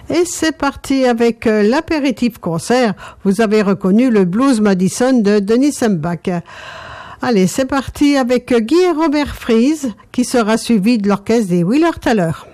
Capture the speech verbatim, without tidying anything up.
Et c'est parti avec euh, l'apéritif concert. Vous avez reconnu le Blues Madison de Denis Sembach. Allez, c'est parti avec Guy et Robert Fries qui sera suivi de l'orchestre des Wheeler Thaler.